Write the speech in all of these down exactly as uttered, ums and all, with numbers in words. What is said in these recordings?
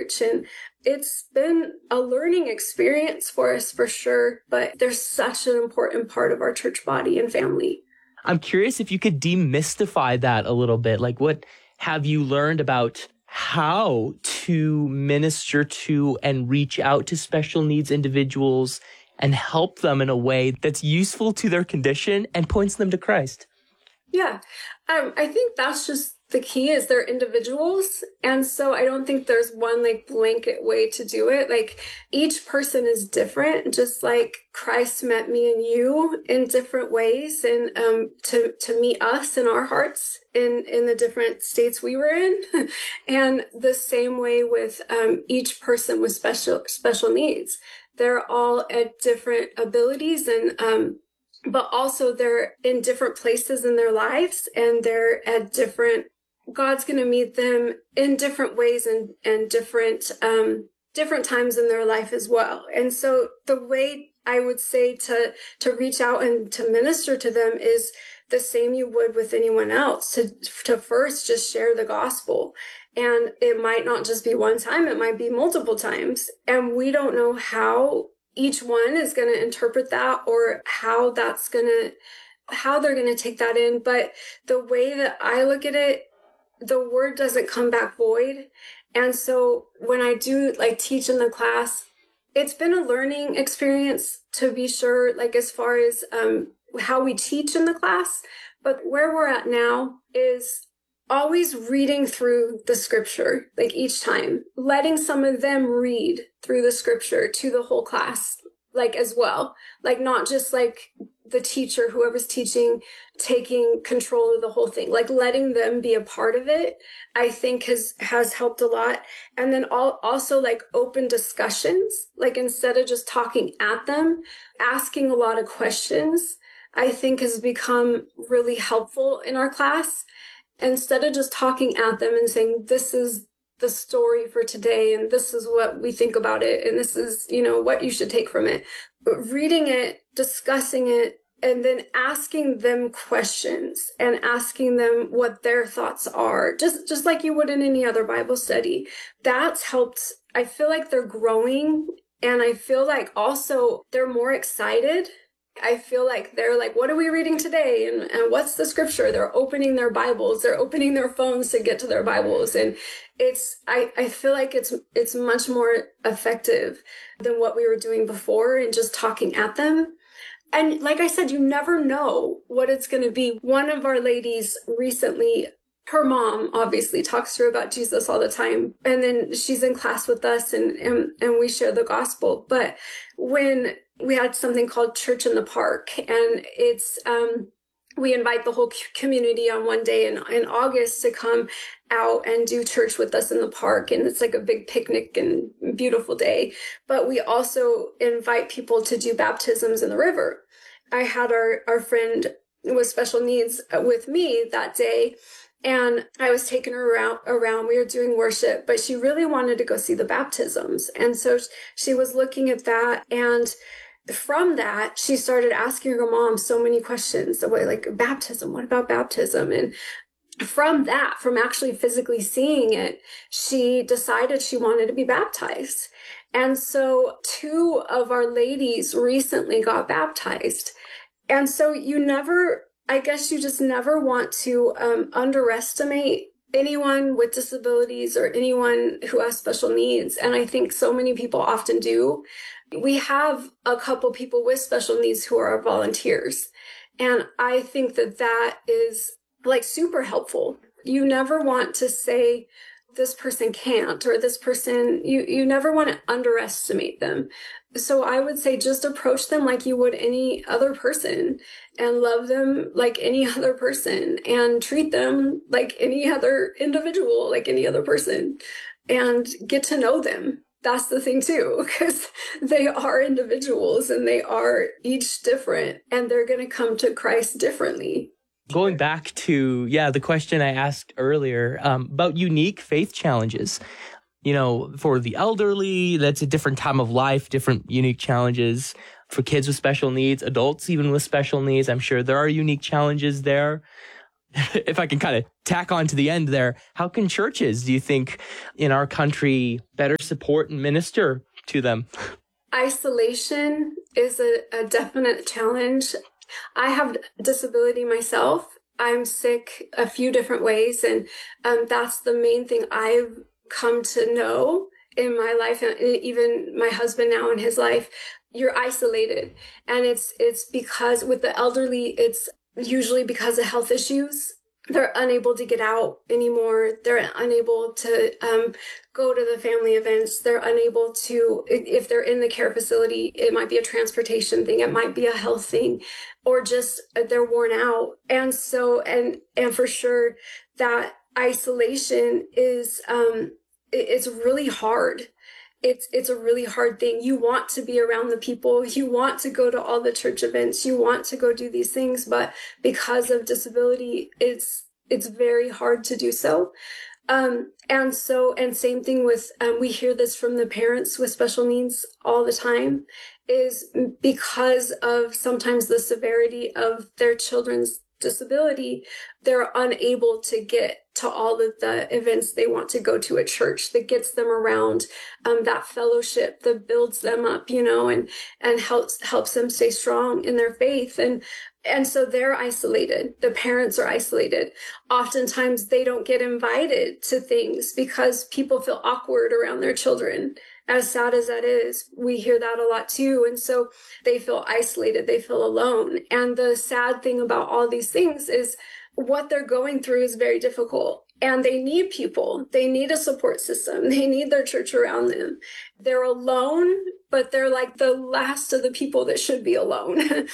church. And it's been a learning experience for us for sure, but there's such an important part of our church body and family. I'm curious if you could demystify that a little bit. Like, what have you learned about how to minister to and reach out to special needs individuals and help them in a way that's useful to their condition and points them to Christ? Yeah, um, I think that's just the key is they're individuals. And so I don't think there's one like blanket way to do it. Like each person is different, just like Christ met me and you in different ways and um, to, to meet us in our hearts in, in the different states we were in. And the same way with um, each person with special, special needs. They're all at different abilities and um, but also they're in different places in their lives and they're at different, God's going to meet them in different ways and, and different, um, different times in their life as well. And so the way I would say to, to reach out and to minister to them is the same you would with anyone else, to, to first just share the gospel. And it might not just be one time, it might be multiple times. And we don't know how each one is going to interpret that or how that's going to, how they're going to take that in. But the way that I look at it, the word doesn't come back void. And so when I do like teach in the class, it's been a learning experience to be sure, like as far as um, how we teach in the class. But where we're at now is always reading through the scripture, like each time, letting some of them read through the scripture to the whole class, like as well, like not just like the teacher, whoever's teaching, taking control of the whole thing, like letting them be a part of it, I think has, has helped a lot. And then all, also like open discussions, like instead of just talking at them, asking a lot of questions, I think has become really helpful in our class. Instead of just talking at them and saying, this is the story for today, and this is what we think about it, and this is, you know, what you should take from it. But reading it, discussing it, and then asking them questions and asking them what their thoughts are, just, just like you would in any other Bible study. That's helped. I feel like they're growing, and I feel like also they're more excited. I feel like they're like, what are we reading today? And, and what's the scripture? They're opening their Bibles. They're opening their phones to get to their Bibles. And it's, I, I feel like it's, it's much more effective than what we were doing before and just talking at them. And like I said, you never know what it's going to be. One of our ladies recently, her mom obviously talks to her about Jesus all the time. And then she's in class with us and, and, and we share the gospel. But when we had something called Church in the Park, and it's, um, we invite the whole community on one day in, in August to come out and do church with us in the park. And it's like a big picnic and beautiful day. But we also invite people to do baptisms in the river. I had our, our friend with special needs with me that day. And I was taking her around, around, we were doing worship, but she really wanted to go see the baptisms. And so she was looking at that. And from that, she started asking her mom so many questions, like baptism, what about baptism? And from that, from actually physically seeing it, she decided she wanted to be baptized. And so two of our ladies recently got baptized. And so you never, I guess you just never want to um, underestimate anyone with disabilities or anyone who has special needs. And I think so many people often do. We have a couple people with special needs who are our volunteers. And I think that that is like super helpful. You never want to say this person can't or this person, you, you never want to underestimate them. So I would say just approach them like you would any other person and love them like any other person and treat them like any other individual, like any other person, and get to know them. That's the thing too, because they are individuals and they are each different and they're going to come to Christ differently. Going back to, yeah, the question I asked earlier um, about unique faith challenges. You know, for the elderly, that's a different time of life, different unique challenges. For kids with special needs, adults even with special needs, I'm sure there are unique challenges there. If I can kind of tack on to the end there, how can churches, do you think, in our country better support and minister to them? Isolation is a, a definite challenge. I have disability myself. I'm sick a few different ways, and um, that's the main thing I've come to know in my life, and even my husband now in his life. You're isolated, and it's it's because with the elderly, it's usually because of health issues. They're unable to get out anymore. They're unable to um, go to the family events. They're unable to, if they're in the care facility, it might be a transportation thing. It might be a health thing, or just they're worn out. And so, and, and for sure that isolation is, um, it, it's really hard. It's it's a really hard thing. You want to be around the people. You want to go to all the church events. You want to go do these things, but because of disability, it's it's very hard to do so. Um, and so, and same thing with, um, we hear this from the parents with special needs all the time, is because of sometimes the severity of their children's disability, they're unable to get to all of the events they want to go to at church that gets them around um, that fellowship that builds them up, you know, and and helps helps them stay strong in their faith. And and so they're isolated. The parents are isolated. Oftentimes they don't get invited to things because people feel awkward around their children. As sad as that is, we hear that a lot too. And so they feel isolated, they feel alone. And the sad thing about all these things is what they're going through is very difficult. And they need people. They need a support system. They need their church around them. They're alone, but they're like the last of the people that should be alone,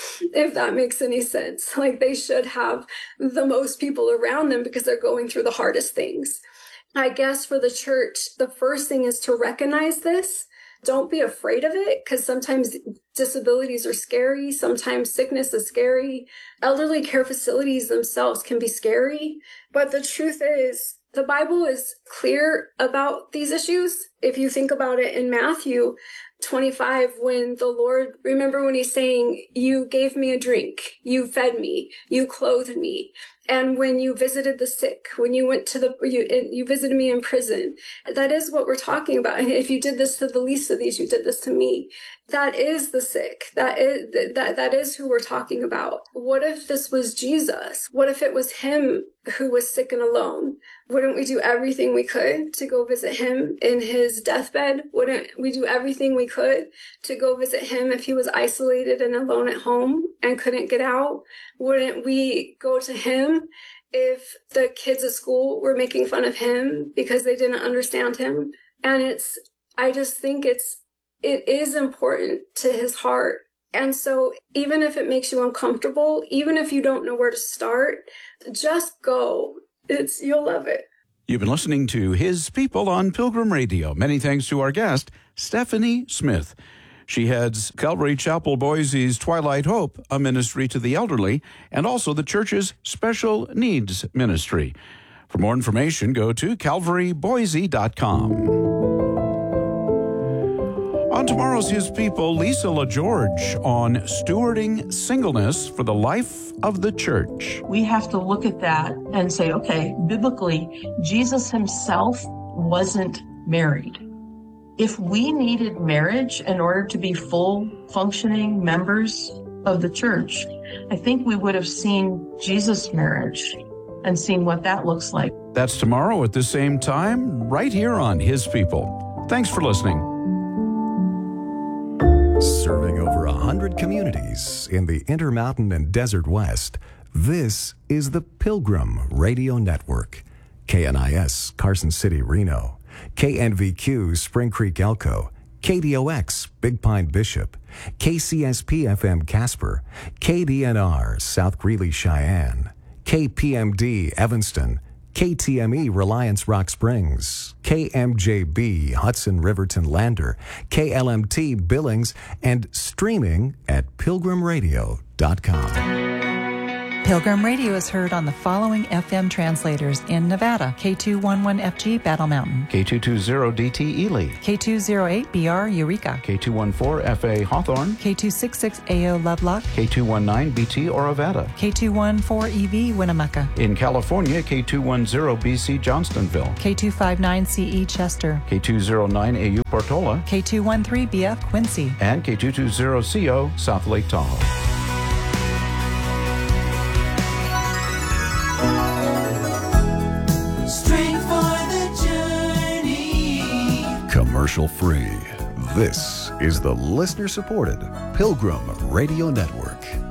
if that makes any sense. Like they should have the most people around them because they're going through the hardest things. I guess for the church, the first thing is to recognize this. Don't be afraid of it, because sometimes disabilities are scary. Sometimes sickness is scary. Elderly care facilities themselves can be scary. But the truth is, the Bible is clear about these issues. If you think about it in Matthew twenty-five, when the Lord, remember when he's saying, you gave me a drink, you fed me, you clothed me. And when you visited the sick, when you went to the, you, you visited me in prison, that is what we're talking about. And if you did this to the least of these, you did this to me. That is the sick. That is, that, that is who we're talking about. What if this was Jesus? What if it was him who was sick and alone? Wouldn't we do everything we could to go visit him in his deathbed? Wouldn't we do everything we could to go visit him if he was isolated and alone at home and couldn't get out? Wouldn't we go to him if the kids at school were making fun of him because they didn't understand him? And it's, I just think it's, it is important to his heart. And so even if it makes you uncomfortable, even if you don't know where to start, just go. It's, you'll love it. You've been listening to His People on Pilgrim Radio. Many thanks to our guest, Stephanie Smith. She heads Calvary Chapel Boise's Twilight Hope, a ministry to the elderly, and also the church's special needs ministry. For more information, go to calvary boise dot com. On tomorrow's His People, Lisa LaGeorge on stewarding singleness for the life of the church. We have to look at that and say, okay, biblically, Jesus himself wasn't married. If we needed marriage in order to be full functioning members of the church, I think we would have seen Jesus' marriage and seen what that looks like. That's tomorrow at the same time, right here on His People. Thanks for listening. Serving over a hundred communities in the Intermountain and Desert West, this is the Pilgrim Radio Network. K N I S, Carson City, Reno. K N V Q, Spring Creek, Elko. K D O X, Big Pine, Bishop. K C S P F M, Casper. K D N R, South Greeley, Cheyenne. K P M D, Evanston. K T M E, Reliance Rock Springs, K M J B, Hudson Riverton Lander, K L M T Billings, and streaming at pilgrim radio dot com. Pilgrim Radio is heard on the following F M translators in Nevada: K two eleven F G Battle Mountain, K two twenty D T Ely, K two oh eight B R Eureka, K two fourteen F A Hawthorne, K two sixty-six A O Lovelock, K two nineteen B T Orovada. K two fourteen E V Winnemucca, In California, K two ten B C Johnstonville, K two fifty-nine C E Chester, K two oh nine A U Portola, K two thirteen B F Quincy, and K two twenty C O South Lake Tahoe. Commercial free. This is the listener-supported Pilgrim Radio Network.